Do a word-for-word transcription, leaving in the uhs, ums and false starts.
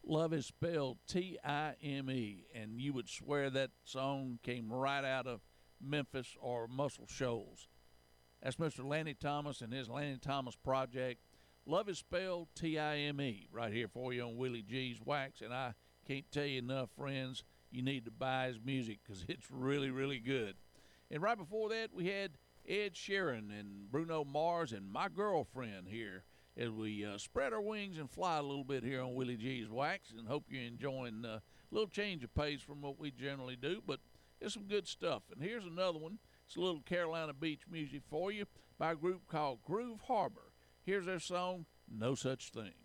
Love is spelled T I M E, and you would swear that song came right out of Memphis or Muscle Shoals. That's Mister Lanny Thomas and his Lanny Thomas Project. Love is spelled T I M E right here for you on Willie G's Wax, and I can't tell you enough, friends, you need to buy his music because it's really, really good. And right before that, we had Ed Sheeran and Bruno Mars and My Girlfriend here as we uh, spread our wings and fly a little bit here on Willie G's Wax, and hope you're enjoying uh, a little change of pace from what we generally do, but it's some good stuff. And here's another one. It's a little Carolina Beach music for you by a group called Groove Harbor. Here's their song, No Such Thing.